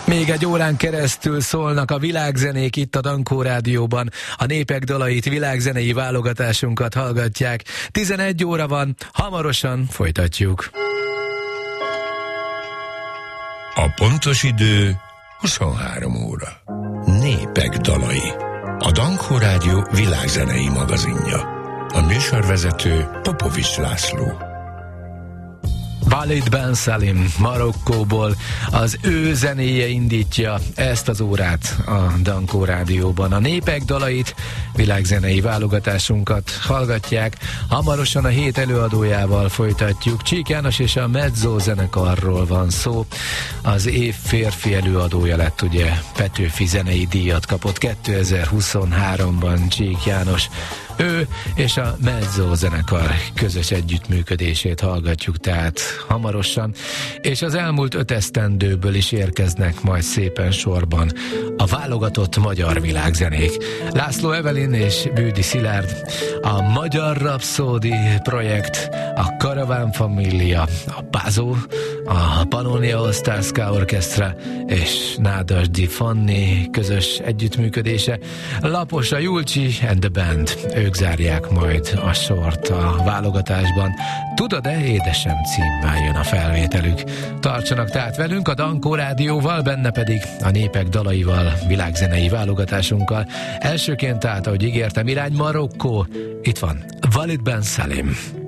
Még egy órán keresztül szólnak a világzenék itt a Dankó Rádióban. A népek dalait, világzenei válogatásunkat hallgatják. 11 óra van, hamarosan folytatjuk. A pontos idő 23 óra. Népek dalai. A Dankó Rádió világzenei magazinja. A műsorvezető Popovics László. Walid Ben Salim Marokkóból, az ő zenéje indítja ezt az órát a Dankó Rádióban. A népek dalait, világzenei válogatásunkat hallgatják. Hamarosan a hét előadójával folytatjuk. Csík János és a Mezzo zenekarról van szó. Az év férfi előadója lett, ugye, Petőfi zenei díjat kapott 2023-ban Csík János. Ő és a Mezzo zenekar közös együttműködését hallgatjuk tehát hamarosan, és az elmúlt 5 esztendőből is érkeznek majd szépen sorban a válogatott magyar világzenék. László Evelyn és Bűdi Szilárd, a Magyar Rapszódi projekt, a Karaván Família, a Pázó, a Pannonia All Stars Orchestra és Nádasdy Fanni közös együttműködése, Laposa Julcsi and the Band. Ők zárják majd a sort a válogatásban. Tudod-e, édesem címmel jön a felvételük. Tartsanak tehát velünk a Dankó Rádióval, benne pedig a népek dalaival, világzenei válogatásunkkal. Elsőként tehát, ahogy ígértem, irány Marokkó. Itt van Walid Ben Salim.